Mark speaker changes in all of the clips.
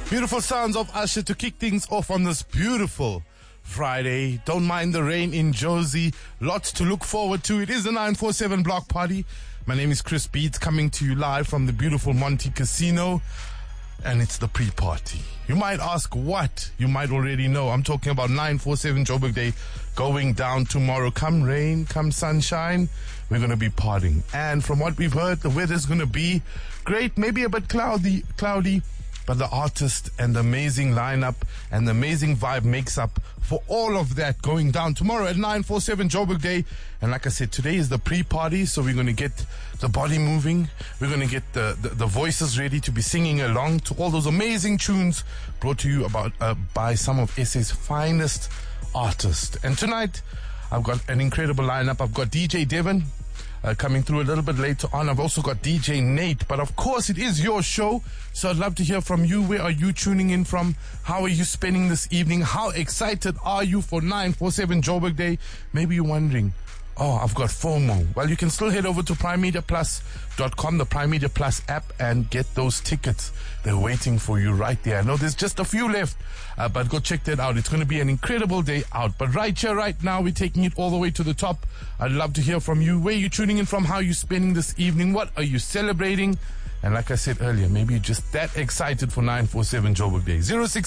Speaker 1: Beautiful sounds of Usher to kick things off on this beautiful Friday. Don't mind the rain in Jozi. Lots to look forward to. It is the 947 Block Party. My name is Chris Beats, coming to you live from the beautiful Monte Casino. And it's the pre-party. You might ask what? You might already know. I'm talking about 947 Joburg Day going down tomorrow. Come rain, come sunshine, we're going to be partying. And from what we've heard, the weather's going to be great, maybe a bit cloudy, but the artist and the amazing lineup and the amazing vibe makes up for all of that going down tomorrow at 947 Joburg Day. And like I said, today is the pre-party, so we're going to get the body moving. We're going to get the voices ready to be singing along to all those amazing tunes brought to you by some of SA's finest artists. And tonight, I've got an incredible lineup. I've got DJ Devon coming through a little bit later on. I've also got DJ Nate. But of course, it is your show, so I'd love to hear from you. Where are you tuning in from? How are you spending this evening? How excited are you for 947 Joburg Day? Maybe you're wondering, oh, I've got FOMO. Well, you can still head over to primemediaplus.com, the Prime Media Plus app, and get those tickets. They're waiting for you right there. I know there's just a few left, but go check that out. It's going to be an incredible day out. But right here, right now, we're taking it all the way to the top. I'd love to hear from you. Where are you tuning in from? How are you spending this evening? What are you celebrating? And like I said earlier, maybe you're just that excited for 947 Joburg Day.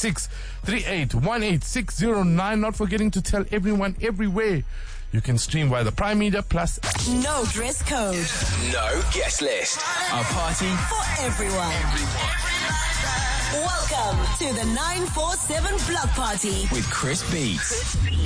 Speaker 1: 066-3818-609. Not forgetting to tell everyone everywhere you can stream via the Prime Media Plus app.
Speaker 2: No dress code.
Speaker 3: No guest list. A party
Speaker 2: For everyone. Welcome to the 947 Block Party
Speaker 3: with Chris Beats.